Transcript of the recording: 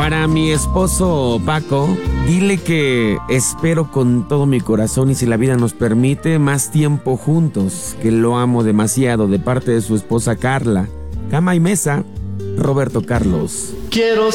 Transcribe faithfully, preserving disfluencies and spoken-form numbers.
Para mi esposo Paco, dile que espero con todo mi corazón y si la vida nos permite, más tiempo juntos, que lo amo demasiado, de parte de su esposa Carla. Cama y mesa, Roberto Carlos. Quiero